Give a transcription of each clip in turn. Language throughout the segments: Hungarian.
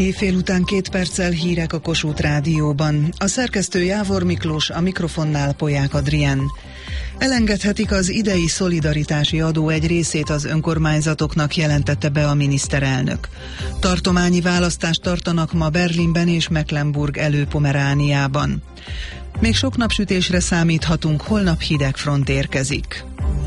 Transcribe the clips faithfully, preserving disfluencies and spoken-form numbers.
Éjfél után két perccel hírek a Kossuth Rádióban. A szerkesztő Jávor Miklós, a mikrofonnál Polyák Adrián. Elengedhetik az idei szolidaritási adó egy részét az önkormányzatoknak, jelentette be a miniszterelnök. Tartományi választást tartanak ma Berlinben és Mecklenburg Elő-Pomerániában. Még sok napsütésre számíthatunk, holnap hideg front érkezik.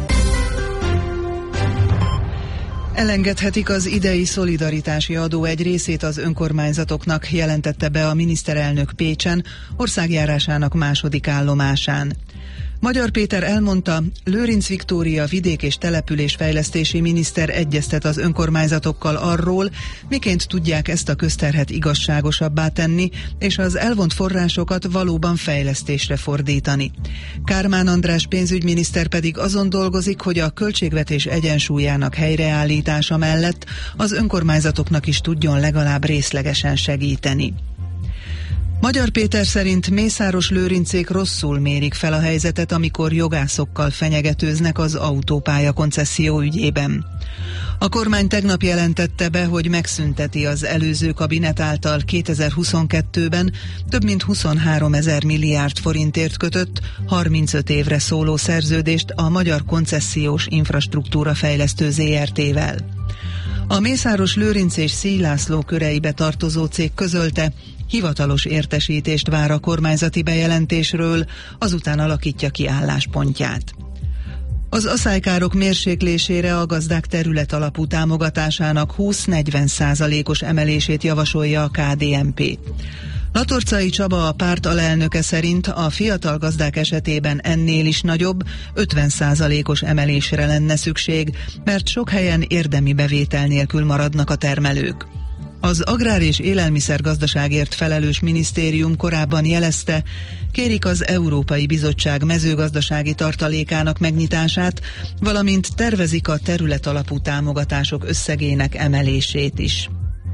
Elengedhetik az idei szolidaritási adó egy részét az önkormányzatoknak, jelentette be a miniszterelnök Pécsen, országjárásának második állomásán. Magyar Péter elmondta, Lőrinc Viktória vidék- és településfejlesztési miniszter egyeztet az önkormányzatokkal arról, miként tudják ezt a közterhet igazságosabbá tenni, és az elvont forrásokat valóban fejlesztésre fordítani. Kármán András pénzügyminiszter pedig azon dolgozik, hogy a költségvetés egyensúlyának helyreállítása mellett az önkormányzatoknak is tudjon legalább részlegesen segíteni. Magyar Péter szerint Mészáros Lőrincék rosszul mérik fel a helyzetet, amikor jogászokkal fenyegetőznek az autópálya koncesszió ügyében. A kormány tegnap jelentette be, hogy megszünteti az előző kabinet által kétezer-huszonkettőben több mint huszonháromezer milliárd forintért kötött, harmincöt évre szóló szerződést a Magyar Koncesziós Infrastruktúra Fejlesztő zé er té-vel. A Mészáros Lőrinc és Szíj László köreibe tartozó cég közölte, hivatalos értesítést vár a kormányzati bejelentésről, azután alakítja ki álláspontját. Az aszálykárok mérséklésére a gazdák területalapú támogatásának húsz-negyven százalékos emelését javasolja a ká dé en pé. Latorcai Csaba, a párt alelnöke szerint a fiatal gazdák esetében ennél is nagyobb, ötven százalékos emelésre lenne szükség, mert sok helyen érdemi bevétel nélkül maradnak a termelők. Az Agrár- és Élelmiszergazdaságért felelős minisztérium korábban jelezte, kérik az Európai Bizottság mezőgazdasági tartalékának megnyitását, valamint tervezik a területalapú támogatások összegének emelését is.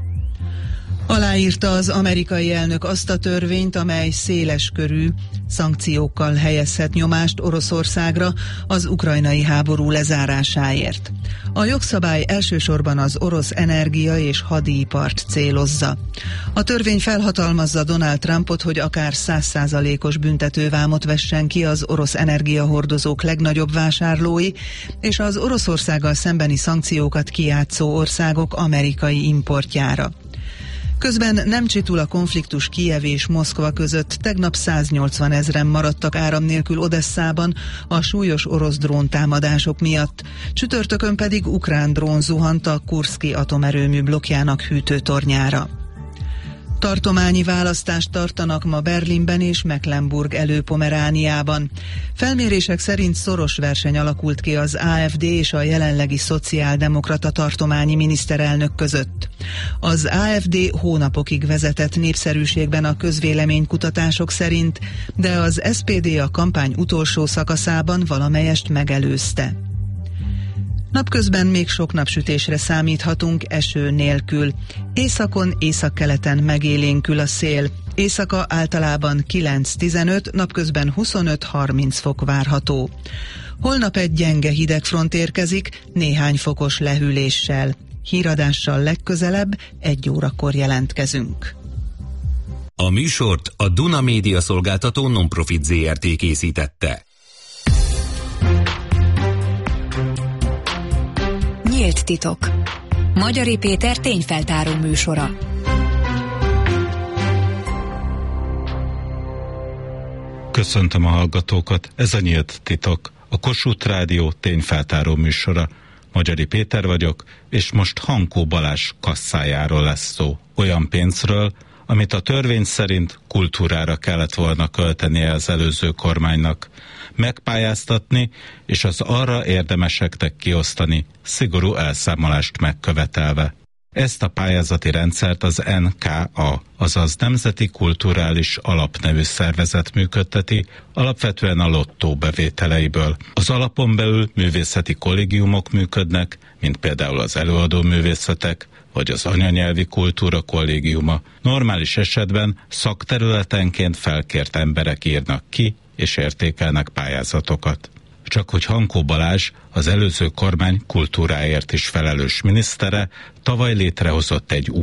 Aláírta az amerikai elnök azt a törvényt, amely széleskörű szankciókkal helyezhet nyomást Oroszországra az ukrajnai háború lezárásáért. A jogszabály elsősorban az orosz energia és hadipart célozza. A törvény felhatalmazza Donald Trumpot, hogy akár száz százalékos büntetővámot vessen ki az orosz energiahordozók legnagyobb vásárlói, és az Oroszországgal szembeni szankciókat kijátszó országok amerikai importjára. Közben nem csitul a konfliktus Kijev és Moszkva között. Tegnap száznyolcvan ezren maradtak áram nélkül Odesszában a súlyos orosz dróntámadások miatt. Csütörtökön pedig ukrán drón zuhant a Kurszki atomerőmű blokkjának hűtőtornyára. Tartományi választást tartanak ma Berlinben és Mecklenburg Elő-Pomerániában. Felmérések szerint szoros verseny alakult ki az á ef dé és a jelenlegi szociáldemokrata tartományi miniszterelnök között. Az á ef dé hónapokig vezetett népszerűségben a közvéleménykutatások szerint, de az es pé dé a kampány utolsó szakaszában valamelyest megelőzte. Napközben még sok napsütésre számíthatunk, eső nélkül. Északon, északkeleten megélénkül a szél. Éjszaka általában kilenc-tizenöt, napközben huszonöt-harminc fok várható. Holnap egy gyenge hidegfront érkezik, néhány fokos lehűléssel. Híradással legközelebb egy órakor jelentkezünk. A műsort a Duna Média Szolgáltató Non-Profit zé er té készítette. Nyílt titok. Magyari Péter tényfeltáró műsora. Köszöntöm a hallgatókat, ez a Nyílt titok, a Kossuth Rádió tényfeltáró műsora. Magyari Péter vagyok, és most Hankó Balázs kasszájáról lesz szó. Olyan pénzről, amit a törvény szerint kultúrára kellett volna költenie az előző kormánynak, megpályáztatni és az arra érdemeseknek kiosztani, szigorú elszámolást megkövetelve. Ezt a pályázati rendszert az en ká á, azaz Nemzeti Kulturális Alap nevű szervezet működteti, alapvetően a lottó bevételeiből. Az alapon belül művészeti kollégiumok működnek, mint például az előadó művészetek, vagy az anyanyelvi kultúra kollégiuma. Normális esetben szakterületenként felkért emberek írnak ki és értékelnek pályázatokat. Csak hogy Hankó Balázs, az előző kormány kultúráért is felelős minisztere, tavaly létrehozott egy új,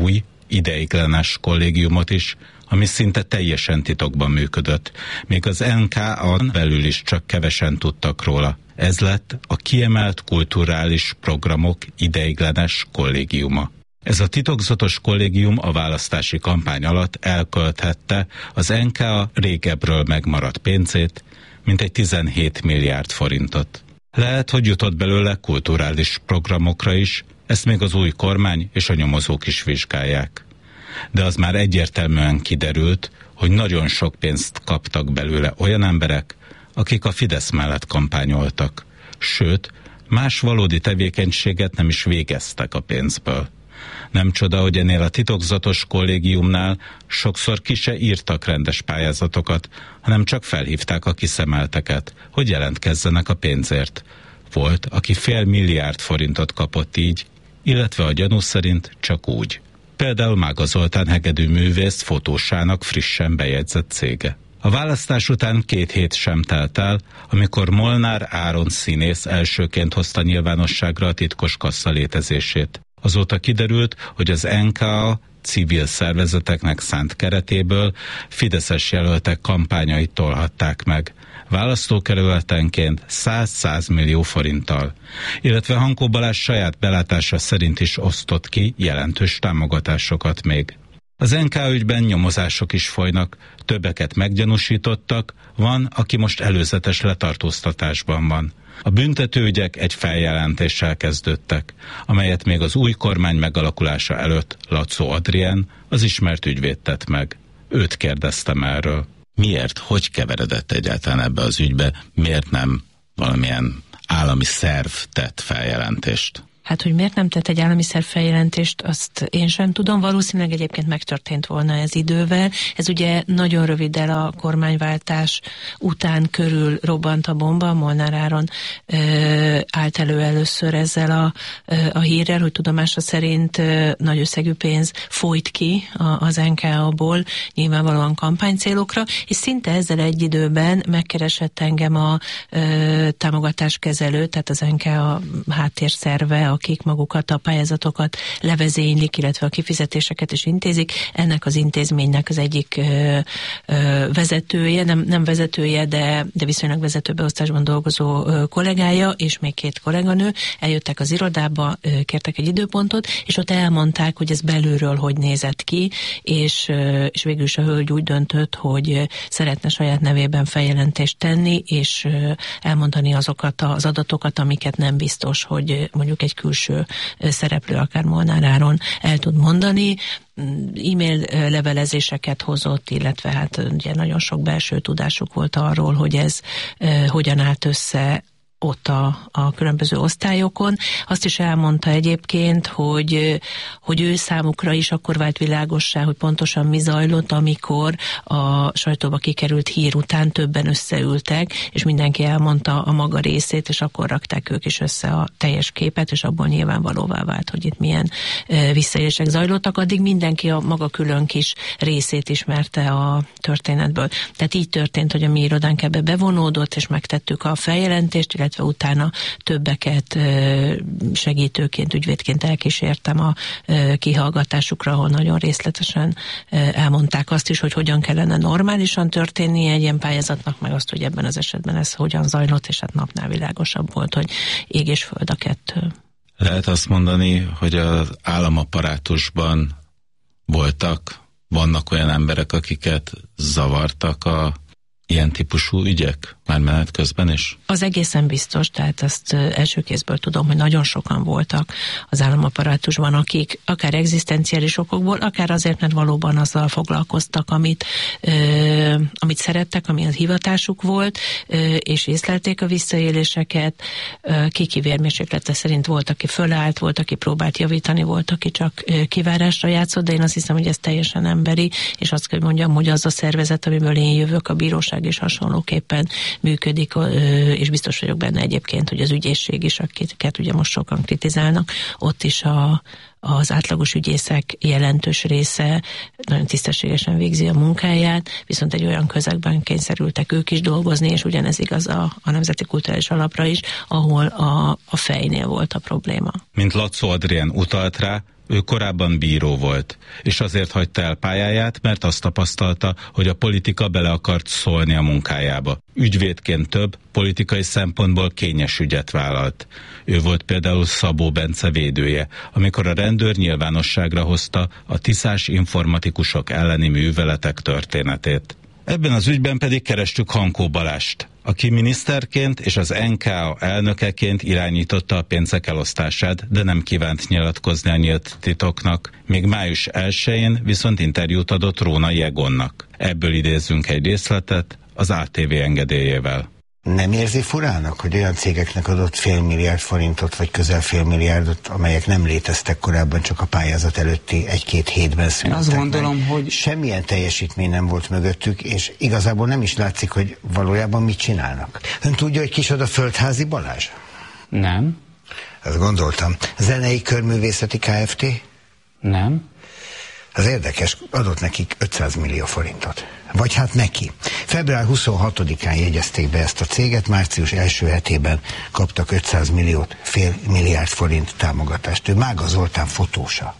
ideiglenes kollégiumot is, ami szinte teljesen titokban működött, még az en ká á-n belül is csak kevesen tudtak róla. Ez lett a kiemelt kulturális programok ideiglenes kollégiuma. Ez a titokzatos kollégium a választási kampány alatt elkölthette az en ká á régebről megmaradt pénzét, mintegy tizenhét milliárd forintot. Lehet, hogy jutott belőle kulturális programokra is, ezt még az új kormány és a nyomozók is vizsgálják. De az már egyértelműen kiderült, hogy nagyon sok pénzt kaptak belőle olyan emberek, akik a Fidesz mellett kampányoltak. Sőt, más valódi tevékenységet nem is végeztek a pénzből. Nem csoda, hogy ennél a titokzatos kollégiumnál sokszor ki se írtak rendes pályázatokat, hanem csak felhívták a kiszemelteket, hogy jelentkezzenek a pénzért. Volt, aki fél milliárd forintot kapott így, illetve a gyanú szerint csak úgy. Például Mága Zoltán hegedű művész fotósának frissen bejegyzett cége. A választás után két hét sem telt el, amikor Molnár Áron színész elsőként hozta nyilvánosságra a titkos kassa létezését. Azóta kiderült, hogy az en ká á civil szervezeteknek szánt keretéből fideszes jelöltek kampányait tolhatták meg, választókerületenként száz-száz millió forinttal, illetve Hankó Balázs saját belátása szerint is osztott ki jelentős támogatásokat még. Az en ká á ügyben nyomozások is folynak, többeket meggyanúsítottak, van, aki most előzetes letartóztatásban van. A büntetőügyek egy feljelentéssel kezdődtek, amelyet még az új kormány megalakulása előtt Laczó Adrien, az ismert ügyvéd tett meg. Őt kérdeztem erről. Miért, hogy keveredett egyáltalán ebbe az ügybe, miért nem valamilyen állami szerv tett feljelentést? Hát, hogy miért nem tett egy állami szerv feljelentést, azt én sem tudom. Valószínűleg egyébként megtörtént volna ez idővel. Ez ugye nagyon röviddel a kormányváltás után körül robbant a bomba. Molnár Áron ö, állt elő először ezzel a, ö, a hírrel, hogy tudomása szerint ö, nagy összegű pénz folyt ki a, az en ká á-ból, nyilvánvalóan kampánycélokra, és szinte ezzel egy időben megkeresett engem a ö, támogatáskezelő, tehát az en ká á háttérszerve, akik magukat a pályázatokat levezénylik, illetve a kifizetéseket is intézik. Ennek az intézménynek az egyik ö, ö, vezetője, nem, nem vezetője, de, de viszonylag vezetőbeosztásban dolgozó ö, kollégája, és még két kolléganő eljöttek az irodába, ö, kértek egy időpontot, és ott elmondták, hogy ez belülről hogy nézett ki, és, ö, és végül is a hölgy úgy döntött, hogy szeretne saját nevében feljelentést tenni, és ö, elmondani azokat az adatokat, amiket nem biztos, hogy mondjuk egy külső szereplő, akár Molnár Áron el tud mondani. E-mail levelezéseket hozott, illetve hát ugye nagyon sok belső tudásuk volt arról, hogy ez uh, hogyan állt össze ott a, a különböző osztályokon. Azt is elmondta egyébként, hogy, hogy ő számukra is akkor vált világossá, hogy pontosan mi zajlott, amikor a sajtóba kikerült hír után többen összeültek, és mindenki elmondta a maga részét, és akkor rakták ők is össze a teljes képet, és abból nyilvánvalóvá vált, hogy itt milyen visszaélések zajlottak. Addig mindenki a maga külön kis részét ismerte a történetből. Tehát így történt, hogy a mi irodánk ebbe bevonódott, és megtettük a feljelentést, illetve utána többeket segítőként, ügyvédként elkísértem a kihallgatásukra, ahol nagyon részletesen elmondták azt is, hogy hogyan kellene normálisan történnie egy ilyen pályázatnak, meg azt, hogy ebben az esetben ez hogyan zajlott, és hát napnál világosabb volt, hogy ég és föld a kettő. Lehet azt mondani, hogy az államapparátusban voltak, vannak olyan emberek, akiket zavartak a ilyen típusú ügyek már menet közben is? Az egészen biztos, tehát azt első kézből tudom, hogy nagyon sokan voltak az államapparátusban, akik akár egzisztenciális okokból, akár azért, mert valóban azzal foglalkoztak, amit, ö, amit szerettek, ami a hivatásuk volt, ö, és észlelték a visszaéléseket. Ö, kiki vérmérséklete szerint volt, aki fölállt, volt, aki próbált javítani, volt, aki csak ö, kivárásra játszott, de én azt hiszem, hogy ez teljesen emberi, és azt kell mondjam, hogy az a szervezet, amiből én jövök, a bíróság is hasonlóképpen működik, és biztos vagyok benne egyébként, hogy az ügyészség is, akiket ugye most sokan kritizálnak, ott is a, az átlagos ügyészek jelentős része nagyon tisztességesen végzi a munkáját, viszont egy olyan közegben kényszerültek ők is dolgozni, és ugyanez igaz a, a Nemzeti Kulturális Alapra is, ahol a, a fejnél volt a probléma. Mint Laczó Adrien utalt rá, Ő korábban bíró volt, és azért hagyta el pályáját, mert azt tapasztalta, hogy a politika bele akart szólni a munkájába. Ügyvédként több, politikai szempontból kényes ügyet vállalt. Ő volt például Szabó Bence védője, amikor a rendőr nyilvánosságra hozta a tiszás informatikusok elleni műveletek történetét. Ebben az ügyben pedig kerestük Hankó Balást, aki miniszterként és az en ká á elnökeként irányította a pénzek elosztását, de nem kívánt nyilatkozni a nyílt titoknak. Még május elsején viszont interjút adott Rónai Egonnak. Ebből idézzünk egy részletet az á té vé engedélyével. Nem érzi furának, hogy olyan cégeknek adott fél milliárd forintot, vagy közel fél milliárdot, amelyek nem léteztek korábban, csak a pályázat előtti egy-két hétben születtek? Én azt gondolom, meg. hogy... Semmilyen teljesítmény nem volt mögöttük, és igazából nem is látszik, hogy valójában mit csinálnak. Ön tudja, hogy kicsoda Földházi Balázs? Nem. Azt gondoltam. Zenei Körművészeti Kft? Nem. Az érdekes, adott nekik ötszáz millió forintot. Vagy hát neki. február huszonhatodikán jegyezték be ezt a céget, március első hetében kaptak ötszáz milliót, fél milliárd forint támogatást. Ő Mága Zoltán fotósa.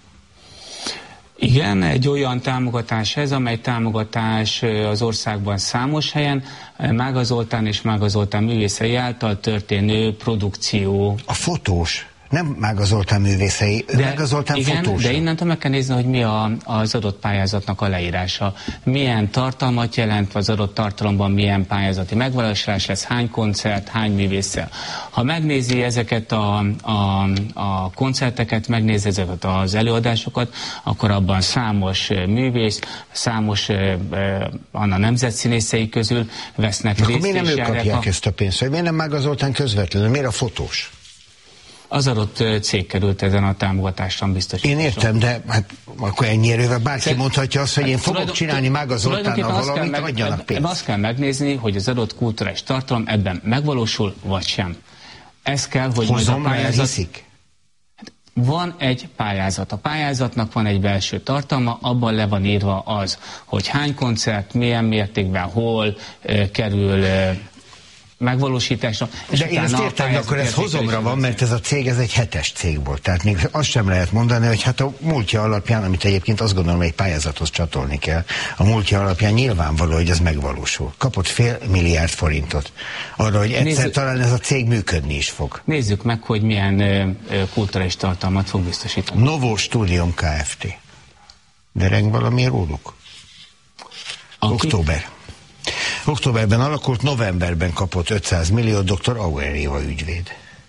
Igen, egy olyan támogatás ez, amely támogatás az országban számos helyen, Mága Zoltán és Mága Zoltán művészei által történő produkció. A fotós. Nem Mága Zoltán művészei, de, Mága Zoltán igen, fotósa. De innentől meg kell nézni, hogy mi a, az adott pályázatnak a leírása. Milyen tartalmat jelent, az adott tartalomban milyen pályázati megvalósulás lesz, hány koncert, hány művésszel. Ha megnézi ezeket a, a, a koncerteket, megnézi ezeket az előadásokat, akkor abban számos művész, számos a nemzetszínészei közül vesznek részt. Akkor miért nem ők kapják a... ezt a pénzt? Miért nem Mága Zoltán közvetlenül? Miért a fotós? Az adott cég került ezen a támogatáson biztosításra. Én értem, de hát akkor ennyi erővel bárki Szer... mondhatja azt, hogy én fogok csinálni Mága Zoltánnal valamit, meg, adjanak pénzt. Azt kell megnézni, hogy az adott kulturális tartalom ebben megvalósul, vagy sem. Ez kell, hogy Hozom, majd a pályázat... elhiszik? Van egy pályázat. A pályázatnak van egy belső tartalma, abban le van írva az, hogy hány koncert, milyen mértékben, hol e, kerül... E, megvalósításra. De én ezt értem, de akkor ez hozomra van, mert ez a cég, ez egy hetes cég volt. Tehát még azt sem lehet mondani, hogy hát a múltja alapján, amit egyébként azt gondolom, hogy egy pályázathoz csatolni kell, a múltja alapján nyilvánvaló, hogy ez megvalósul. Kapott fél milliárd forintot arra, hogy egyszer Nézzük, talán ez a cég működni is fog. Nézzük meg, hogy milyen ö, ö, kulturális tartalmat fog biztosítani. Novo Studium Kft. De reng valami róluk? Aki? Október. Októberben alakult, novemberben kapott ötszáz millió doktor Auer ügyvéd.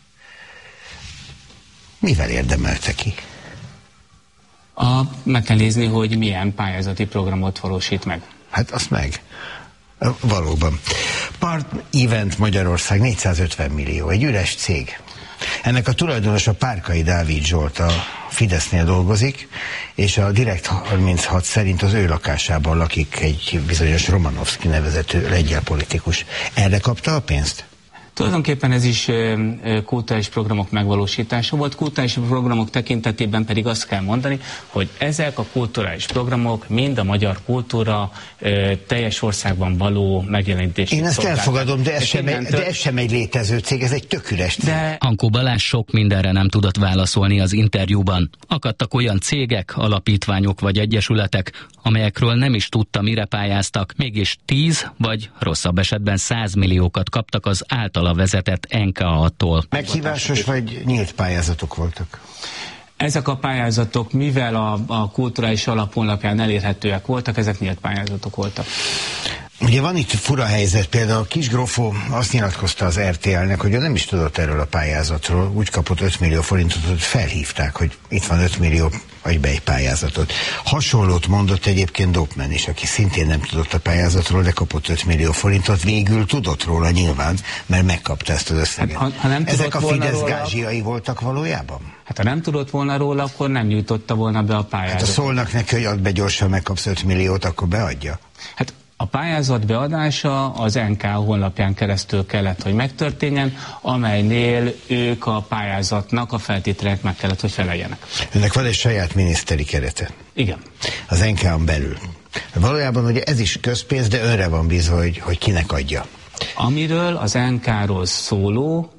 Mivel érdemelte ki? A, meg kell nézni, hogy milyen pályázati programot valósít meg. Hát azt meg. Valóban. Part Event Magyarország négyszázötven millió, egy üres cég. Ennek a tulajdonosa Párkai Dávid Zsolt, a Fidesznél dolgozik, és a Direkt harminchat szerint az ő lakásában lakik egy bizonyos Romanovszki nevezető lengyel politikus. Erre kapta a pénzt? Tulajdonképpen ez is kulturális programok megvalósítása volt. Kulturális programok tekintetében pedig azt kell mondani, hogy ezek a kulturális programok mind a magyar kultúra ö, teljes országban való megjelenítését. Én ezt elfogadom, de ez, sem egy, de ez sem egy létező cég, ez egy tök üres cég. De... Hankó Balázs sok mindenre nem tudott válaszolni az interjúban. Akadtak olyan cégek, alapítványok vagy egyesületek, amelyekről nem is tudta, mire pályáztak, mégis tíz vagy rosszabb esetben száz milliókat kaptak az általa vezetett en ká á-tól. Meghívásos vagy nyílt pályázatok voltak? Ezek a pályázatok, mivel a, a kulturális alaphonlapján elérhetőek voltak, ezek nyílt pályázatok voltak. Ugye van itt fura helyzet, például Kis Grófó azt nyilatkozta az er té el-nek, hogy ő nem is tudott erről a pályázatról, úgy kapott öt millió forintot, hogy felhívták, hogy itt van öt millió, adj be egy pályázatot. Hasonlót mondott egyébként Dopman is, aki szintén nem tudott a pályázatról, de kapott öt millió forintot, végül tudott róla nyilván, mert megkapta ezt az összeget. Hát, ha, ha nem Ezek a Fidesz róla, gázsiai voltak valójában? Hát ha nem tudott volna róla, akkor nem nyújtotta volna be a pályázatot. Hát ha szólnak neki, hogy add be gyorsan, megkapsz öt milliót, akkor beadja? Hát a pályázat beadása az en ká á honlapján keresztül kellett, hogy megtörténjen, amelynél ők a pályázatnak a feltételek meg kellett, hogy feleljenek. Önnek van egy saját miniszteri kerete? Igen. Az en ká án belül. Valójában ugye ez is közpénz, de önre van bízva, hogy, hogy kinek adja. Amiről az en ká á-ról szóló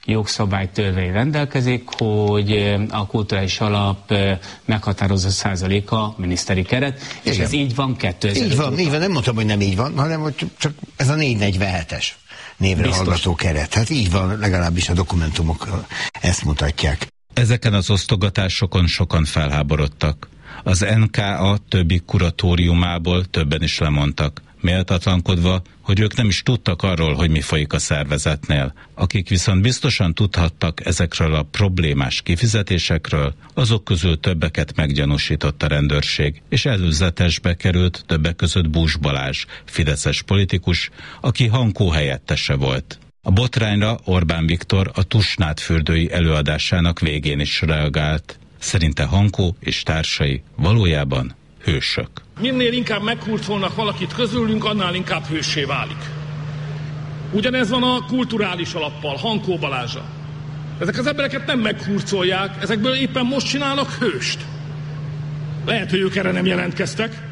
jogszabály törvény rendelkezik, hogy a kulturális alap meghatározó százaléka miniszteri keret, és igen. Ez így van kétezer-öt Így van, így van, nem mondtam, hogy nem így van, hanem hogy csak ez a négyszáznegyvenhetes névre biztos. hallgató keret. Hát így van, legalábbis a dokumentumok ezt mutatják. Ezeken az osztogatásokon sokan felháborodtak. Az en ká á többi kuratóriumából többen is lemondtak, méltatlankodva, hogy ők nem is tudtak arról, hogy mi folyik a szervezetnél. Akik viszont biztosan tudhattak ezekről a problémás kifizetésekről, azok közül többeket meggyanúsított a rendőrség, és előzetesbe került többek között Bús Balázs, fideszes politikus, aki Hankó helyettese volt. A botrányra Orbán Viktor a Tusnádfürdői előadásának végén is reagált. Szerinte Hankó és társai valójában hősök. Minél inkább meghurcolnak valakit közülünk, annál inkább hőssé válik. Ugyanez van a kulturális alappal, Hankó Balázsa. Ezek az embereket nem meghurcolják, ezekből éppen most csinálnak hőst. Lehet, hogy ők erre nem jelentkeztek,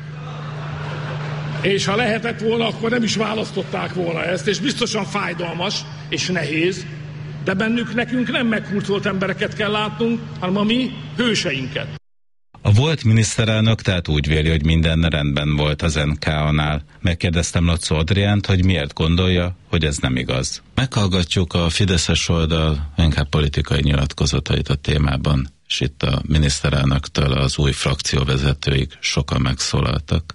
és ha lehetett volna, akkor nem is választották volna ezt, és biztosan fájdalmas és nehéz, de bennük nekünk nem meghurcolt embereket kell látnunk, hanem a mi hőseinket. A volt miniszterelnök tehát úgy véli, hogy minden rendben volt az en ká á-nál. Megkérdeztem Lacó Adriánt, hogy miért gondolja, hogy ez nem igaz. Meghallgatjuk a fideszes oldal inkább politikai nyilatkozatait a témában, és itt a miniszterelnöktől az új frakcióvezetőig sokan megszólaltak.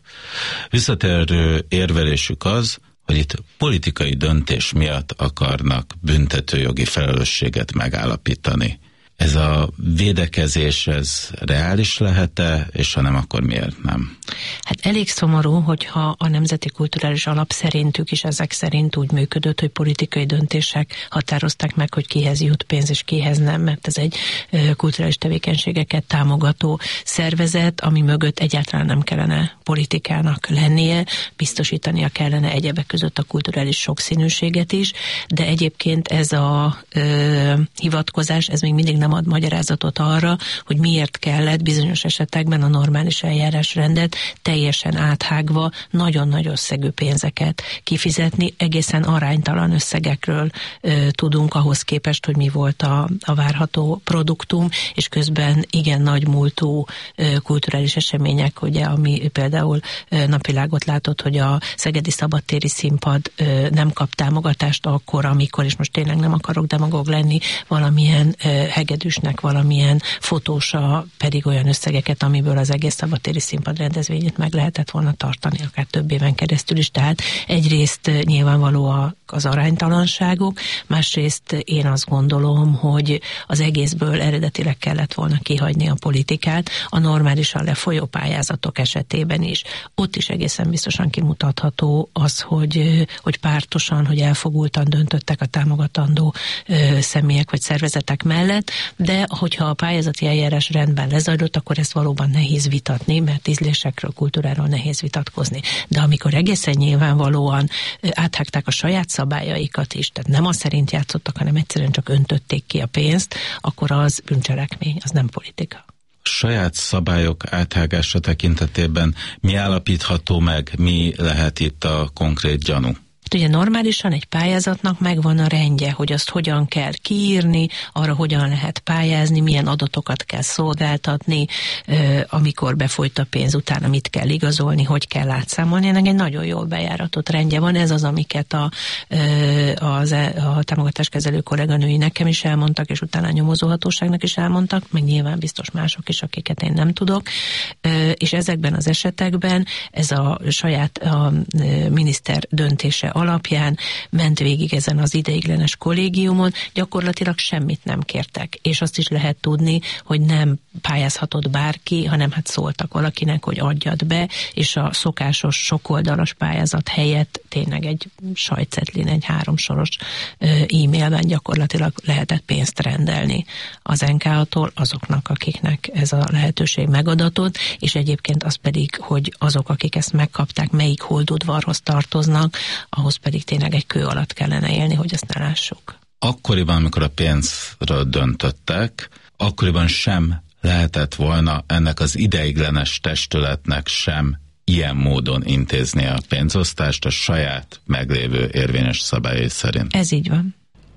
Visszatérő érvelésük az, hogy itt politikai döntés miatt akarnak büntetőjogi felelősséget megállapítani. Ez a védekezés, ez reális lehet-e, és ha nem, akkor miért nem? Hát elég szomorú, hogyha a Nemzeti Kulturális Alap szerintük is ezek szerint úgy működött, hogy politikai döntések határozták meg, hogy kihez jut pénz és kihez nem, mert ez egy kulturális tevékenységeket támogató szervezet, ami mögött egyáltalán nem kellene politikának lennie, biztosítania kellene egyebek között a kulturális sokszínűséget is, de egyébként ez a ö, hivatkozás, ez még mindig nem ad magyarázatot arra, hogy miért kellett bizonyos esetekben a normális eljárásrendet teljesen áthágva nagyon nagy összegű pénzeket kifizetni. Egészen aránytalan összegekről ö, tudunk ahhoz képest, hogy mi volt a, a várható produktum, és közben igen nagy múltú ö, kulturális események, ugye, ami például ö, napvilágot látott, hogy a Szegedi Szabadtéri Színpad ö, nem kap támogatást akkor, amikor, és most tényleg nem akarok demagóg lenni, valamilyen ö, hegedűsnek valamilyen fotósa pedig olyan összegeket, amiből az egész Szabadtéri Színpad rendezvényét meg lehetett volna tartani, akár több éven keresztül is. Tehát egyrészt nyilvánvaló az aránytalanságok, másrészt én azt gondolom, hogy az egészből eredetileg kellett volna kihagyni a politikát, a normálisan lefolyó pályázatok esetében is. Ott is egészen biztosan kimutatható az, hogy, hogy pártosan, hogy elfogultan döntöttek a támogatandó ö, személyek vagy szervezetek mellett, de hogyha a pályázati eljárás rendben lezajlott, akkor ezt valóban nehéz vitatni, mert ízlésekről, kultúráról nehéz vitatkozni. De amikor egészen nyilvánvalóan áthágták a saját szabályaikat is, tehát nem az szerint játszottak, hanem egyszerűen csak öntötték ki a pénzt, akkor az bűncselekmény, az nem politika. Saját szabályok áthágása tekintetében mi állapítható meg, mi lehet itt a konkrét gyanú? Ugye normálisan egy pályázatnak megvan a rendje, hogy azt hogyan kell kiírni, arra hogyan lehet pályázni, milyen adatokat kell szolgáltatni, amikor befolyt a pénz, utána mit kell igazolni, hogy kell átszámolni. Ennek egy nagyon jól bejáratott rendje van. Ez az, amiket a, a, a támogatáskezelő kolléganői nekem is elmondtak, és utána a nyomozóhatóságnak is elmondtak, meg nyilván biztos mások is, akiket én nem tudok. És ezekben az esetekben ez a saját a miniszter döntése alapján ment végig ezen az ideiglenes kollégiumon, gyakorlatilag semmit nem kértek. És azt is lehet tudni, hogy nem pályázhatott bárki, hanem hát szóltak valakinek, hogy adjad be, és a szokásos sokoldalas pályázat helyett tényleg egy sajtcetlin, egy háromsoros e-mailben gyakorlatilag lehetett pénzt rendelni az en ká á-tól azoknak, akiknek ez a lehetőség megadatott, és egyébként az pedig, hogy azok, akik ezt megkapták, melyik holdudvarhoz tartoznak, ahhoz pedig tényleg egy kő alatt kellene élni, hogy ezt ne lássuk. Akkoriban, amikor a pénzről döntöttek, akkoriban sem lehetett volna ennek az ideiglenes testületnek sem ilyen módon intézni a pénzosztást a saját meglévő érvényes szabályai szerint. Ez így van.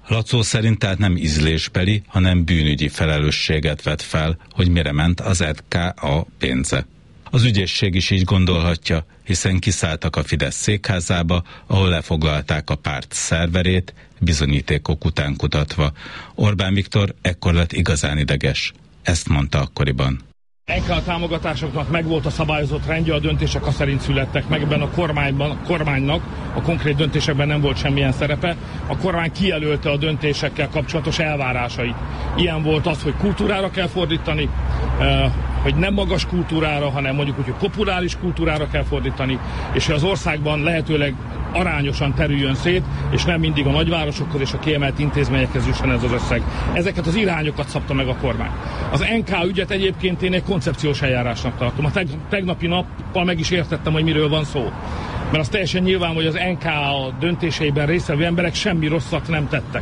Lacó szerint tehát nem ízlésbeli, hanem bűnügyi felelősséget vet fel, hogy mire ment az er ká á pénze. Az ügyészség is így gondolhatja, hiszen kiszálltak a Fidesz székházába, ahol lefoglalták a párt szerverét, bizonyítékok után kutatva. Orbán Viktor ekkor lett igazán ideges. Ezt mondta akkoriban. en ká támogatásoknak megvolt a szabályozott rendje, a döntések a szerint születtek meg, ebben a kormányban, a kormánynak a konkrét döntésekben nem volt semmilyen szerepe. A kormány kijelölte a döntésekkel kapcsolatos elvárásait. Ilyen volt az, hogy kultúrára kell fordítani, hogy nem magas kultúrára, hanem mondjuk úgy, hogy populáris kultúrára kell fordítani, és hogy az országban lehetőleg arányosan terüljön szét, és nem mindig a nagyvárosokhoz és a kiemelt intézményekhez jusson ez az összeg. Ezeket az irányokat szabta meg a kormány. Az en ká ügyet egyébként én egy koncepciós eljárásnak tartom. A tegnapi nappal meg is értettem, hogy miről van szó. Mert az teljesen nyilván, hogy az en ká a döntéseiben résztvevő emberek semmi rosszat nem tettek.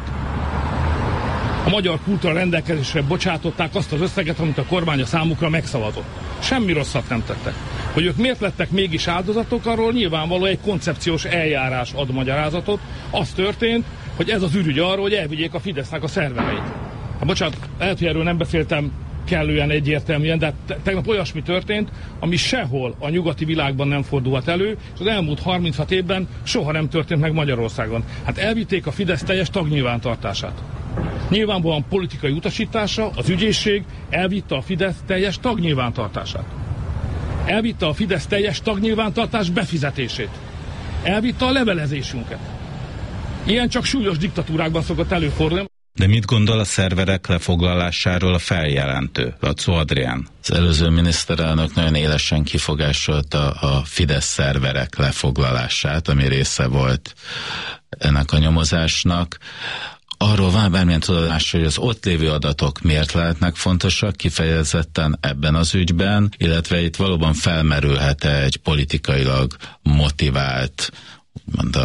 A magyar kultúra rendelkezésre bocsátották azt az összeget, amit a kormány a számukra megszavazott. Semmi rosszat nem tettek. Hogy ők miért lettek mégis áldozatok, arról nyilvánvaló egy koncepciós eljárás ad magyarázatot. Az történt, hogy ez az ürügy arról, hogy elvigyék a Fidesznek a szervereit. Hát bocsánat, lehet, hogy erről nem beszéltem kellően egyértelműen, de tegnap olyasmi történt, ami sehol a nyugati világban nem fordulhat elő, és az elmúlt harminchat évben soha nem történt meg Magyarországon. Hát elvitték a Fidesz teljes tagnyilvántartását. Nyilvánvalóan politikai utasítása, az ügyészség elvitte a Fidesz teljes tagnyilvántartását. Elvitte a Fidesz teljes tagnyilvántartás befizetését. Elvitte a levelezésünket. Ilyen csak súlyos diktatúrákban szokott előfordulni. De mit gondol a szerverek lefoglalásáról a feljelentő, Lacó Adrián? Az előző miniszterelnök nagyon élesen kifogásolta a Fidesz szerverek lefoglalását, ami része volt ennek a nyomozásnak. Arról van bármilyen tudomás, hogy az ott lévő adatok miért lehetnek fontosak, kifejezetten ebben az ügyben, illetve itt valóban felmerülhet egy politikailag motivált, úgymond